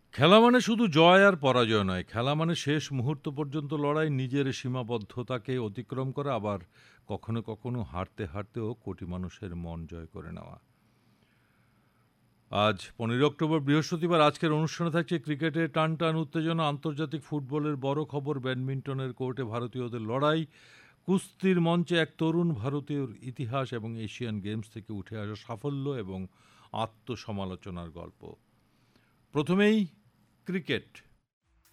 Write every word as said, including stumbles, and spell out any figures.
খেলা মানে শুধু জয় আর পরাজয় নয়, খেলা মানে শেষ মুহূর্ত পর্যন্ত লড়াই, নিজের সীমাবদ্ধতাকে অতিক্রম করা, আবার কখনো কখনো হারতে হারতেও কোটি মানুষের মন জয় করে নেওয়া। আজ পনেরোই অক্টোবর বৃহস্পতিবার আজকের অনুষ্ঠানে থাকছে ক্রিকেটের টান টান উত্তেজনা, আন্তর্জাতিক ফুটবলের বড় খবর, ব্যাডমিন্টনের কোর্টে ভারতীয়দের লড়াই, কুস্তির মঞ্চে এক তরুণ ভারতীয়র ইতিহাস এবং এশিয়ান গেমস থেকে উঠে আসা সাফল্য এবং আত্মসমালোচনার গল্প। প্রথমেই ক্রিকেট।